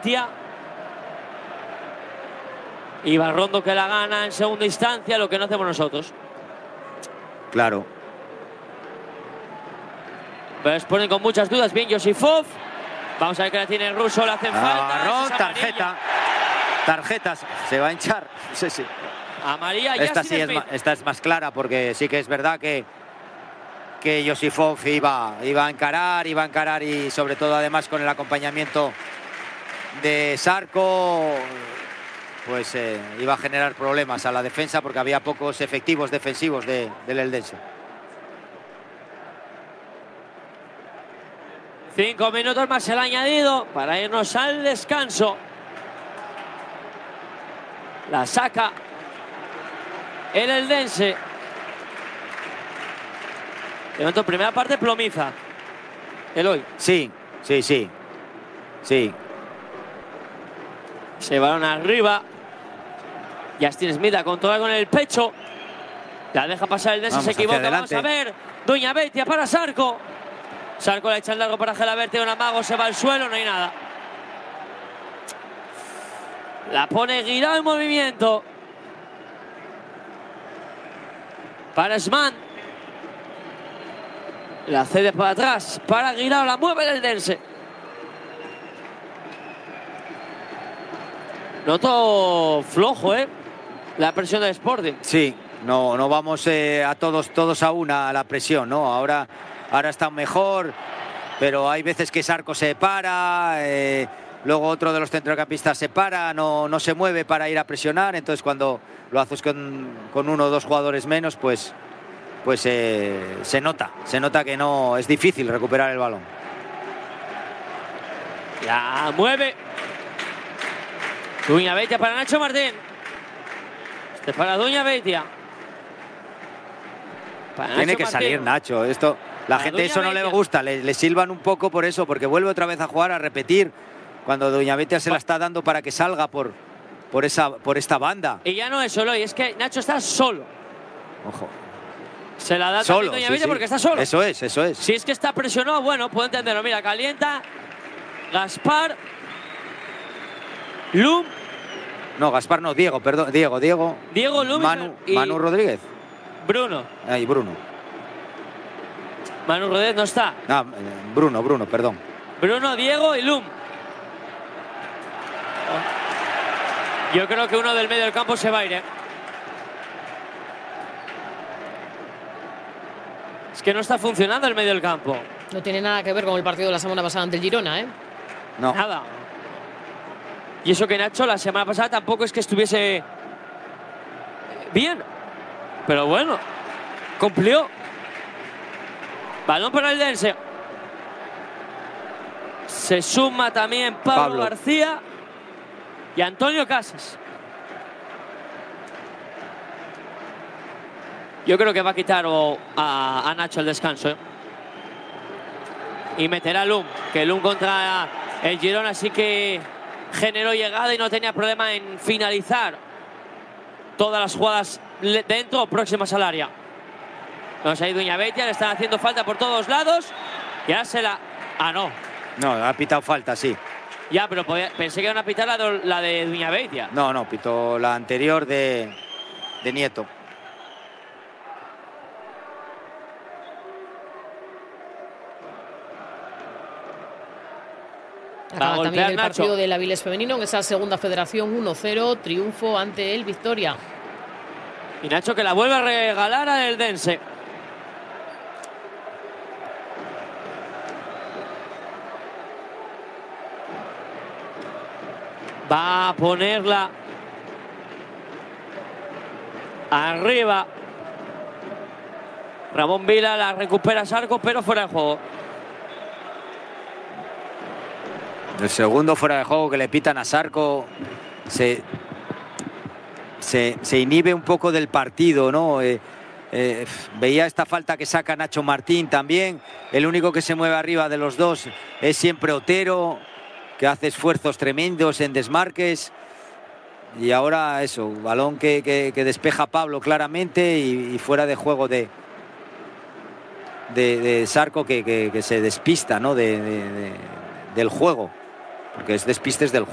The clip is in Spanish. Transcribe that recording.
Beitia. Y Barrondo que la gana en segunda instancia, lo que no hacemos nosotros. Claro. Pero les ponen con muchas dudas. Bien, Yosifov. Vamos a ver que la tiene el ruso, le hacen falta. Tarjeta. Tarjetas. Se va a hinchar. Sí, sí. Amarilla. Esta es más clara, porque sí que es verdad que Yosifov iba a encarar y sobre todo además con el acompañamiento de Zarco, pues iba a generar problemas a la defensa porque había pocos efectivos defensivos del Eldense. 5 minutos más el añadido para irnos al descanso. La saca el Eldense. De momento, primera parte, plomiza. Eloy. Sí. Se van arriba. Justin Smith la controla con el pecho. La deja pasar el Eldense, se equivoca. Vamos a ver. Duña Beitia para Zarco. Zarco le echa el largo para Gelabert. Un amago, se va al suelo, no hay nada. La pone Guirao en movimiento. Para Sman. La cede para atrás. Para Guirao, la mueve el Eldense. Noto flojo, la presión del Sporting. Sí, no vamos a todos a una a la presión, ¿no? Ahora está mejor, pero hay veces que Zarco se para, luego otro de los centrocampistas se para, no se mueve para ir a presionar, entonces cuando lo haces con uno o dos jugadores menos, pues se nota que no es difícil recuperar el balón. Ya mueve. Duña Beitia para Nacho Martín. Este para Duña Beitia. Tiene que salir Nacho. Esto, la gente eso no le gusta, le silban un poco por eso, porque vuelve otra vez a jugar, a repetir, cuando Duña Beitia se la está dando para que salga por esta banda. Y ya no es solo, y es que Nacho está solo. Ojo. Se la da solo, Duña Beitia porque está solo. Eso es. Si es que está presionado, bueno, puedo entenderlo. Mira, calienta. Gaspar. Lum. No, Gaspar no, Diego, perdón. Diego, Lum. Manu Rodríguez. Bruno. Ahí, Bruno. Manu Rodríguez no está. No, Bruno, perdón. Bruno, Diego y Lum. Yo creo que uno del medio del campo se va a ir, Es que no está funcionando el medio del campo. No tiene nada que ver con el partido de la semana pasada ante el Girona, No. Nada. Y eso que Nacho la semana pasada tampoco es que estuviese bien. Pero bueno, cumplió. Balón para el Eldense. Se suma también Pablo García y Antonio Casas. Yo creo que va a quitar a Nacho el descanso. Y meterá a Lum, que Lum contra el Girona sí que generó llegada y no tenía problema en finalizar todas las jugadas dentro o próximas al área. Vamos ahí, Duña Beitia, le están haciendo falta por todos lados. Ya se la... no. No, ha pitado falta, sí. Ya, pero pensé que iban a pitar la de Duña Beitia. No, pitó la anterior de Nieto. Acaba también el partido del Avilés femenino en esa segunda federación, 1-0, triunfo ante el Victoria. Y Nacho que la vuelve a regalar al Eldense. Va a ponerla arriba. Ramón Vila la recupera Zarco, pero fuera de juego. El segundo fuera de juego que le pitan a Zarco se inhibe un poco del partido, ¿no? Veía esta falta que saca Nacho Martín también. El único que se mueve arriba de los dos es siempre Otero, que hace esfuerzos tremendos en desmarques. Y ahora eso, balón que despeja Pablo claramente y fuera de juego de Zarco que se despista, ¿no? del juego, porque es despistes del juego.